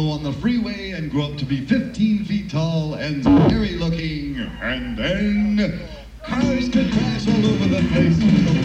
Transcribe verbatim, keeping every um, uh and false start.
go on the freeway and grow up to be fifteen feet tall and scary looking, and then cars could crash all over the place.